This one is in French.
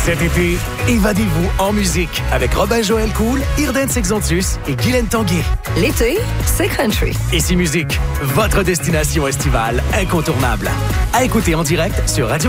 Cet été, évadez-vous en musique avec Robin-Joël Cool, Irden Sexontus et Guylaine Tanguay. L'été, c'est country. Ici Musique, votre destination estivale incontournable. À écouter en direct sur Radio